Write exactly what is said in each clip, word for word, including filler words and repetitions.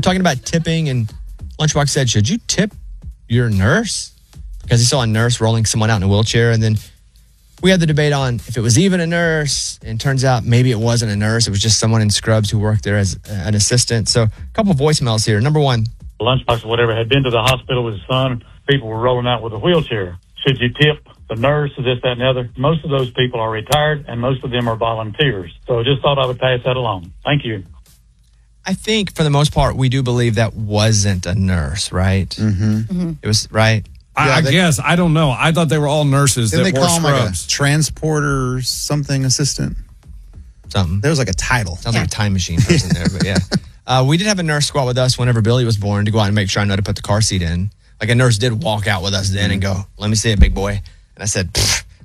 talking about tipping, and Lunchbox said, should you tip your nurse? Because he saw a nurse rolling someone out in a wheelchair. And then we had the debate on if it was even a nurse. And turns out maybe it wasn't a nurse. It was just someone in scrubs who worked there as an assistant. So a couple of voicemails here. Number one. Lunchbox or whatever had been to the hospital with his son. People were rolling out with a wheelchair. Should you tip the nurse or this, that, and the other? Most of those people are retired, and most of them are volunteers. So I just thought I would pass that along. Thank you. I think for the most part, we do believe that wasn't a nurse, right? Mm-hmm. Mm-hmm. It was, right? I, Yeah, I they- guess. I don't know. I thought they were all nurses Didn't that they wore call him like a scrubs. transporter something assistant? Something. There was like a title. Sounds like a time machine person there, but yeah. Uh, we did have a nurse squat with us whenever Billy was born to go out and make sure I know how to put the car seat in. Like a nurse did walk out with us then and go, let me see it, big boy. And I said,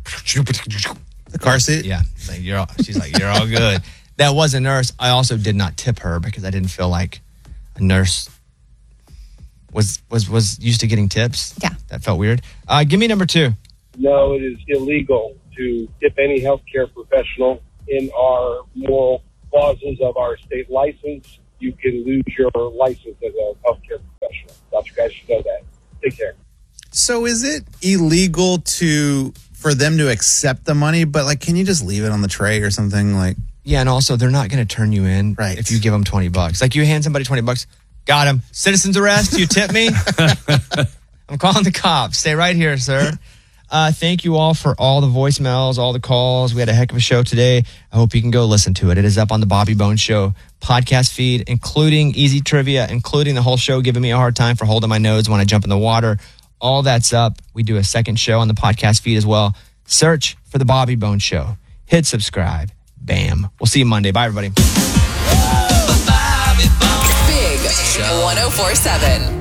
The car seat? yeah. Like, you're all, she's like, you're all good. That was a nurse. I also did not tip her because I didn't feel like a nurse was was was used to getting tips. Yeah. That felt weird. Uh, give me number two. No, it is illegal to tip any healthcare professional. In our moral clauses of our state license, you can lose your license as a healthcare professional. Thought you guys should know that. Take care. So is it illegal to for them to accept the money, but like can you just leave it on the tray or something like Yeah, and also they're not going to turn you in Right. if you give them twenty bucks. Like you hand somebody twenty bucks, got him. Citizen's arrest, you tip me? I'm calling the cops. Stay right here, sir. Uh, thank you all for all the voicemails, all the calls. We had a heck of a show today. I hope you can go listen to it. It is up on the Bobby Bones Show podcast feed, including easy trivia, including the whole show giving me a hard time for holding my nose when I jump in the water. All that's up. We do a second show on the podcast feed as well. Search for the Bobby Bones Show. Hit subscribe. Bam. We'll see you Monday. Bye, everybody. Big one oh four seven.